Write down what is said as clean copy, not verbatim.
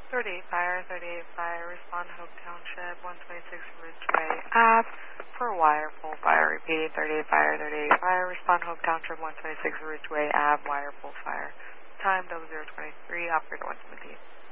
38 fire, respond Hope Township, 126 Ridgeway Ave, for wire pull fire, repeating 38 fire, respond Hope Township, 126 Ridgeway Ave, wire pull fire. Time 0023, operator 117.